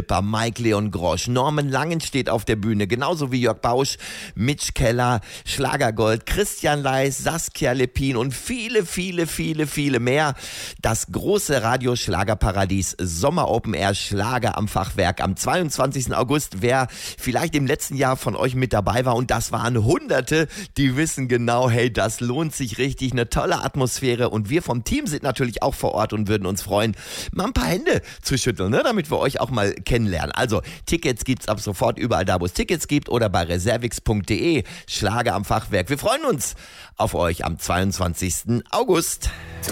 Schipper, Mike Leon Grosch, Norman Langen steht auf der Bühne, genauso wie Jörg Bausch, Mitch Keller, Schlagergold, Christian Leis, Saskia Lepin und viele, viele, viele, viele mehr. Das große Radio-Schlagerparadies Sommer Open Air Schlager am Fachwerk am 22. August. Wer vielleicht im letzten Jahr von euch mit dabei war, und das waren Hunderte, die wissen genau, hey, das lohnt sich richtig, eine tolle Atmosphäre, und wir vom Team sind natürlich auch vor Ort und würden uns freuen, mal ein paar Hände zu schütteln, ne, damit wir euch auch mal kennenlernen. Also Tickets gibt's ab sofort überall da, wo es Tickets gibt, oder bei reservix.de, Schlager am Fachwerk. Wir freuen uns auf euch am 22. August.